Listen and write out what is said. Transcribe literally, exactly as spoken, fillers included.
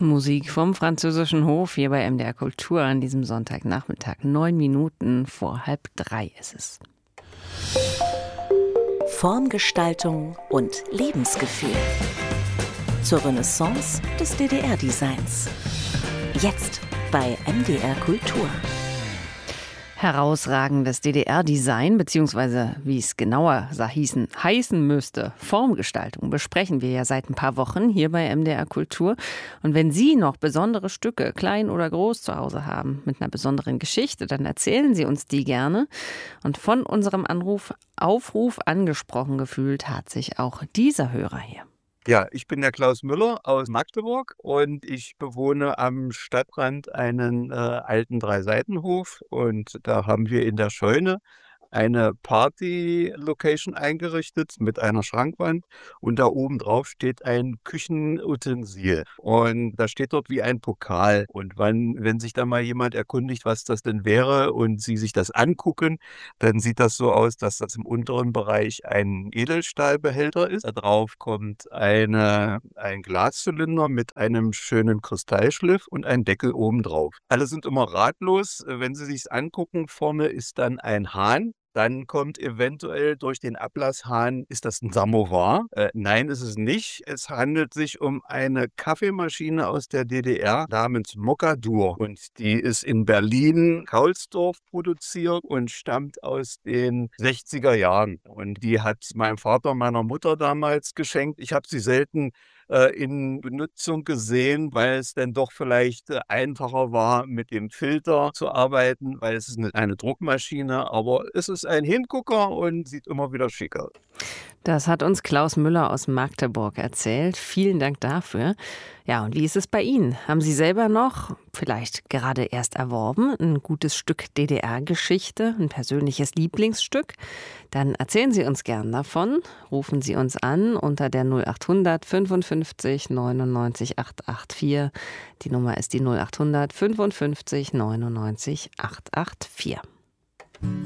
Musik vom französischen Hof hier bei M D R Kultur an diesem Sonntagnachmittag. Neun Minuten vor halb drei ist es. Formgestaltung und Lebensgefühl. Zur Renaissance des D D R-Designs. Jetzt bei M D R Kultur. Herausragendes D D R-Design, beziehungsweise wie es genauer hießen, heißen müsste, Formgestaltung, besprechen wir ja seit ein paar Wochen hier bei M D R Kultur. Und wenn Sie noch besondere Stücke, klein oder groß, zu Hause haben, mit einer besonderen Geschichte, dann erzählen Sie uns die gerne. Und von unserem Anruf, Aufruf angesprochen gefühlt hat sich auch dieser Hörer hier. Ja, ich bin der Klaus Müller aus Magdeburg und ich bewohne am Stadtrand einen äh, alten Dreiseitenhof und da haben wir in der Scheune eine Party-Location eingerichtet mit einer Schrankwand und da oben drauf steht ein Küchenutensil und da steht dort wie ein Pokal und wann, wenn sich da mal jemand erkundigt, was das denn wäre und Sie sich das angucken, dann sieht das so aus, dass das im unteren Bereich ein Edelstahlbehälter ist. Da drauf kommt eine, ein Glaszylinder mit einem schönen Kristallschliff und ein Deckel oben drauf. Alle sind immer ratlos, wenn sie sich's angucken. Vorne ist dann ein Hahn. Dann kommt eventuell durch den Ablasshahn, ist das ein Samovar? Äh, nein, ist es nicht. Es handelt sich um eine Kaffeemaschine aus der D D R namens Mokadur. Und die ist in Berlin-Kaulsdorf produziert und stammt aus den sechziger Jahren. Und die hat meinem Vater, meiner Mutter damals geschenkt. Ich habe sie selten äh, in Benutzung gesehen, weil es dann doch vielleicht äh, einfacher war, mit dem Filter zu arbeiten, weil es ist eine, eine Druckmaschine, aber es ist ein Hingucker und sieht immer wieder schick aus. Das hat uns Klaus Müller aus Magdeburg erzählt. Vielen Dank dafür. Ja, und wie ist es bei Ihnen? Haben Sie selber noch, vielleicht gerade erst erworben, ein gutes Stück D D R-Geschichte, ein persönliches Lieblingsstück? Dann erzählen Sie uns gern davon. Rufen Sie uns an unter der null acht hundert fünfundfünfzig neunundneunzig achthundertvier. Die Nummer ist die null acht hundert fünfundfünfzig neunundneunzig achthundertvier.